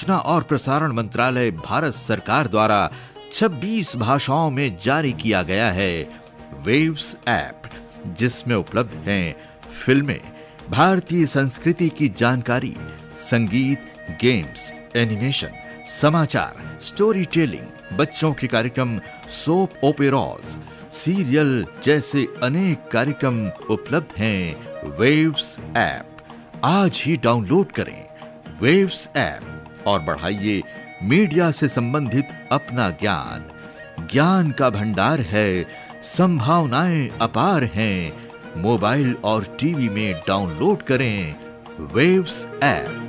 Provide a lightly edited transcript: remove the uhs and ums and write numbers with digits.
सूचना और प्रसारण मंत्रालय भारत सरकार द्वारा 26 भाषाओं में जारी किया गया है वेव्स ऐप, जिसमें उपलब्ध हैं फिल्में, भारतीय संस्कृति की जानकारी, संगीत, गेम्स, एनिमेशन, समाचार, स्टोरी टेलिंग, बच्चों के कार्यक्रम, सोप ओपेराज, सीरियल जैसे अनेक कार्यक्रम उपलब्ध हैं वेव्स ऐप। आज ही डाउनलोड करें वेव्स ऐप और बढ़ाइए मीडिया से संबंधित अपना ज्ञान। ज्ञान का भंडार है, संभावनाएं अपार हैं। मोबाइल और टीवी में डाउनलोड करें वेव्स ऐप।